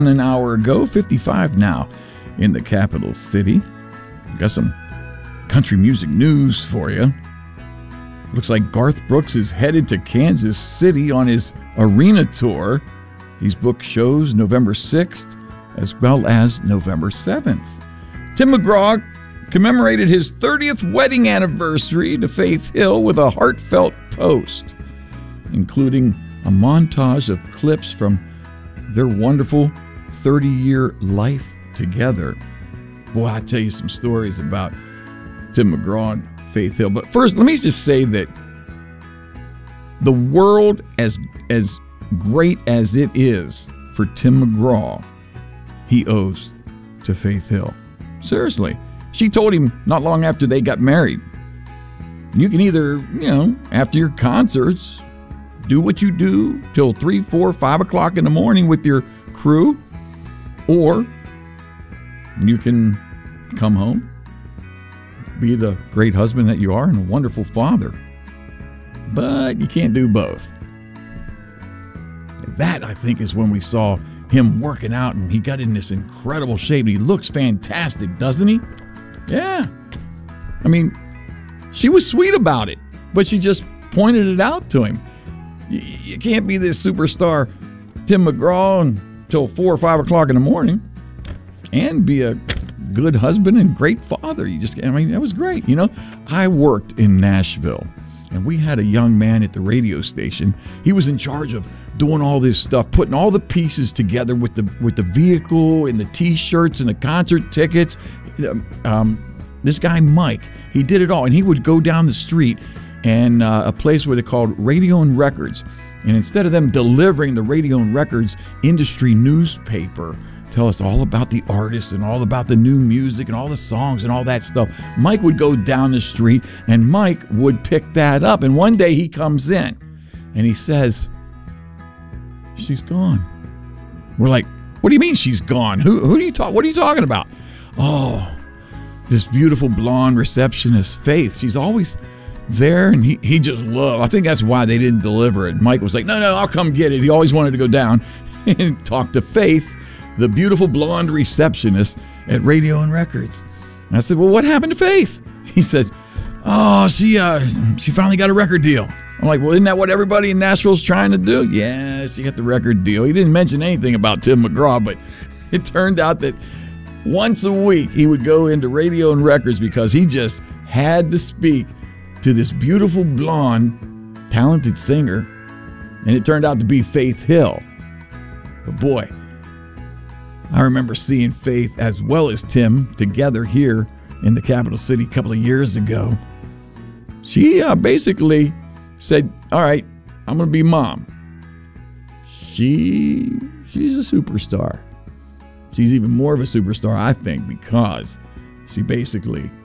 an hour ago, 55 now in the capital city. Got some country music news for you. Looks like Garth Brooks is headed to Kansas City on his arena tour. He's booked shows November 6th as well as November 7th. Tim McGraw commemorated his 30th wedding anniversary to Faith Hill with a heartfelt post, including a montage of clips from their wonderful 30-year life together. Boy, I tell you some stories about Tim McGraw and Faith Hill. But first, let me just say that the world, as great as it is for Tim McGraw, he owes to Faith Hill. Seriously. She told him not long after they got married, you can either, after your concerts, do what you do till 3, 4, 5 o'clock in the morning with your crew, or you can come home, be the great husband that you are and a wonderful father. But you can't do both. That, I think, is when we saw him working out and he got in this incredible shape. He looks fantastic, doesn't he? Yeah. I mean, she was sweet about it, but she just pointed it out to him. You can't be this superstar Tim McGraw until 4 or 5 o'clock in the morning and be a good husband and great father. That was great. I worked in Nashville, and we had a young man at the radio station. He was in charge of doing all this stuff, putting all the pieces together with the vehicle and the T-shirts and the concert tickets. This guy, Mike, he did it all. And he would go down the street and a place where they called Radio and Records. And instead of them delivering the Radio and Records industry newspaper, tell us all about the artists and all about the new music and all the songs and all that stuff, Mike would go down the street and Mike would pick that up. And one day he comes in and he says, "She's gone." We're like, "What do you mean she's gone? What are you talking about?" "Oh, this beautiful blonde receptionist, Faith. She's always there." And he just loved. I think that's why they didn't deliver it. Mike was like, no, I'll come get it. He always wanted to go down and talk to Faith, the beautiful blonde receptionist at Radio and Records. And I said, "Well, what happened to Faith?" He said, "Oh, she finally got a record deal." I'm like, "Well, isn't that what everybody in Nashville's trying to do?" "Yeah, she got the record deal." He didn't mention anything about Tim McGraw, but it turned out that once a week he would go into Radio and Records because he just had to speak to this beautiful blonde, talented singer, and it turned out to be Faith Hill. But boy, I remember seeing Faith as well as Tim together here in the capital city a couple of years ago. She basically said, "All right, I'm going to be mom." She's a superstar. She's even more of a superstar, I think, because she basically